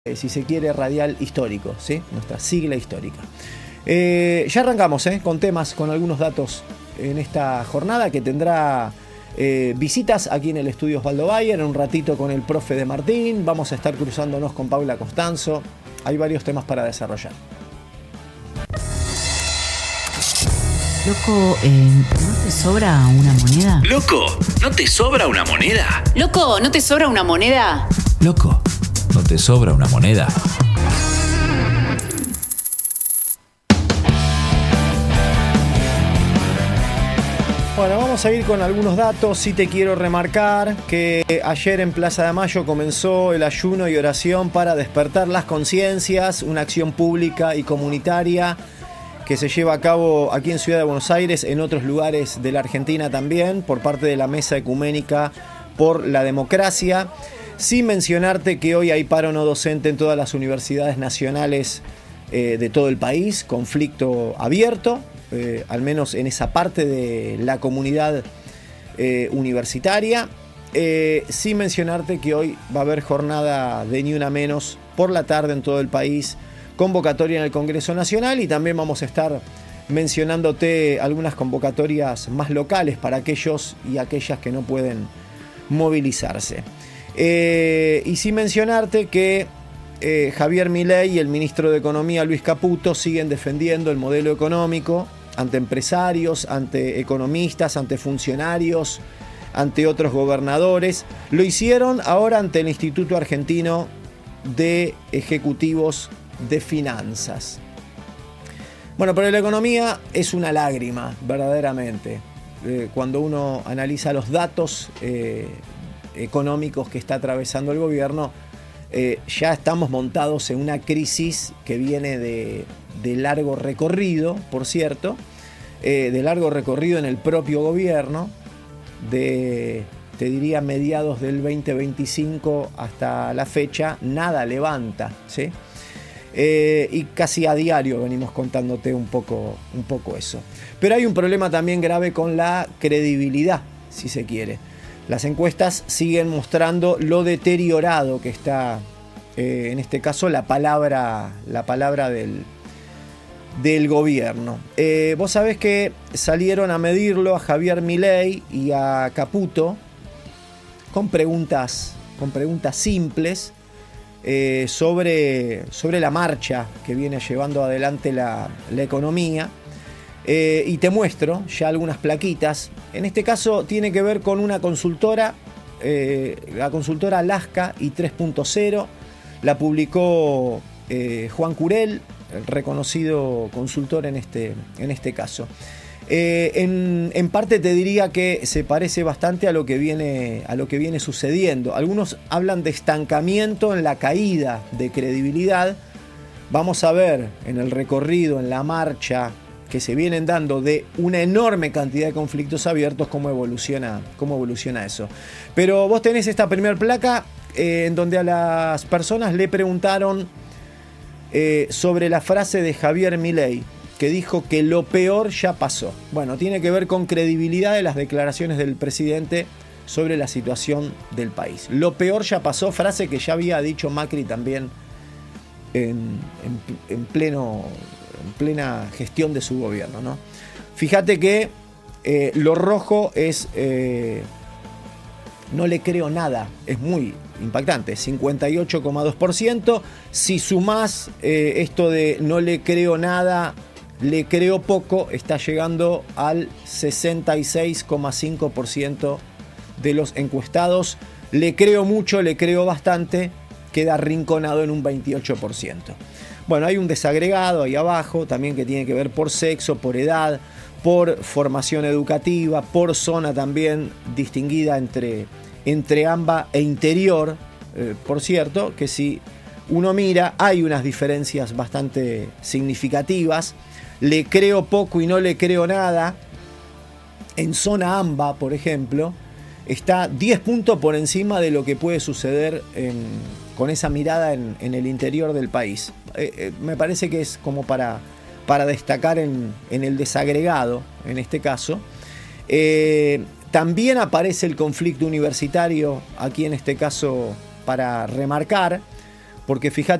si se quiere, radial histórico, ¿sí? Nuestra sigla histórica. Ya arrancamos con temas, con algunos datos en esta jornada que tendrá visitas aquí en el estudio Osvaldo Bayer, en un ratito con el profe de Martín, vamos a estar cruzándonos con Paula Costanzo, hay varios temas para desarrollar. Loco, ¿no te sobra una moneda? Loco, ¿no te sobra una moneda? Loco, ¿no te sobra una moneda? Loco, ¿no te sobra una moneda? Bueno, vamos a ir con algunos datos. Sí te quiero remarcar que ayer en Plaza de Mayo comenzó el ayuno y oración para despertar las conciencias, una acción pública y comunitaria que se lleva a cabo aquí en Ciudad de Buenos Aires, en otros lugares de la Argentina también, por parte de la Mesa Ecuménica por la Democracia. Sin mencionarte que hoy hay paro no docente en todas las universidades nacionales de todo el país, conflicto abierto, al menos en esa parte de la comunidad universitaria. Sin mencionarte que hoy va a haber jornada de Ni Una Menos por la tarde en todo el país, convocatoria en el Congreso Nacional, y también vamos a estar mencionándote algunas convocatorias más locales para aquellos y aquellas que no pueden movilizarse. Y sin mencionarte que Javier Milei y el ministro de Economía Luis Caputo siguen defendiendo el modelo económico ante empresarios, ante economistas, ante funcionarios, ante otros gobernadores. Lo hicieron ahora ante el Instituto Argentino de Ejecutivos de Finanzas. Bueno, pero la economía es una lágrima, verdaderamente. Cuando uno analiza los datos económicos que está atravesando el gobierno, ya estamos montados en una crisis que viene de largo recorrido, por cierto, de largo recorrido en el propio gobierno, te diría mediados del 2025 hasta la fecha, nada levanta, ¿sí? Y casi a diario venimos contándote un poco eso. Pero hay un problema también grave con la credibilidad, si se quiere. Las encuestas siguen mostrando lo deteriorado que está, en este caso, la palabra del gobierno. Vos sabés que salieron a medirlo a Javier Milei y a Caputo con preguntas simples sobre la marcha que viene llevando adelante la economía. Y te muestro ya algunas plaquitas. En este caso tiene que ver con una consultora, la consultora Alaska y 3.0. La publicó Juan Curel, el reconocido consultor en este caso. En parte te diría que se parece bastante a lo que viene sucediendo. Algunos hablan de estancamiento en la caída de credibilidad. Vamos a ver en el recorrido, en la marcha que se vienen dando de una enorme cantidad de conflictos abiertos, cómo evoluciona eso. Pero vos tenés esta primer placa en donde a las personas le preguntaron sobre la frase de Javier Milei, que dijo que lo peor ya pasó. Bueno, tiene que ver con credibilidad de las declaraciones del presidente sobre la situación del país. Lo peor ya pasó, frase que ya había dicho Macri también en plena gestión de su gobierno, ¿no? Fíjate que lo rojo es no le creo nada, es muy impactante, 58,2%. Si sumás esto de no le creo nada, le creo poco, está llegando al 66,5% de los encuestados. Le creo mucho, le creo bastante, queda arrinconado en un 28%. Bueno, hay un desagregado ahí abajo, también que tiene que ver por sexo, por edad, por formación educativa, por zona también distinguida entre AMBA e interior. Por cierto, que si uno mira, hay unas diferencias bastante significativas. Le creo poco y no le creo nada. En zona AMBA, por ejemplo, está 10 puntos por encima de lo que puede suceder con esa mirada en el interior del país. Me parece que es como para destacar en el desagregado, en este caso. También aparece el conflicto universitario, aquí en este caso para remarcar, porque fíjate